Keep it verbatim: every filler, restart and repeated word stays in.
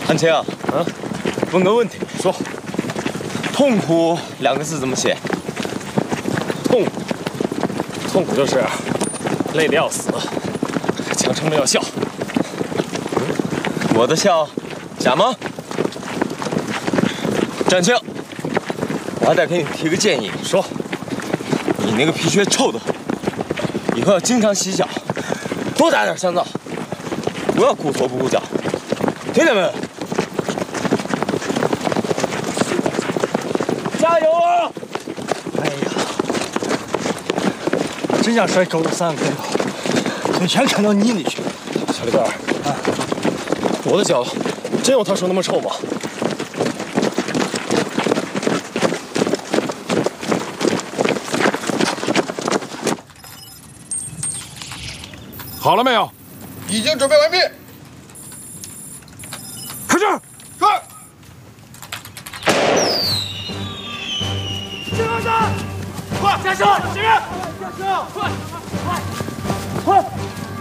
安晴啊，啊，问个问题， 说。 痛苦两个字怎么写？ 痛，痛苦就是累得要死，强撑着要笑。 我的笑假吗？展青，我还得给你提个建议。 说， 你那个皮靴臭得很，以后要经常洗脚，多打点香皂，不要顾头不顾脚，听见没？加油啊！ 哎呀，真想摔周子三个跟头，怎么全砍到泥里去了？ 小李子儿，啊，我的脚真有他说那么臭吗？ 好了没有？ 已经准备完毕。 开始。 是。 金老师，快下车！前面，下车！快，快，快！